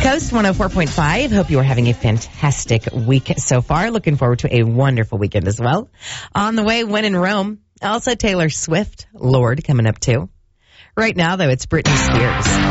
Coast 104.5. Hope you are having a fantastic week so far. Looking forward to a wonderful weekend as well. On the way, When in Rome. Also Taylor Swift, Lord, coming up too. Right now, though, it's Britney Spears.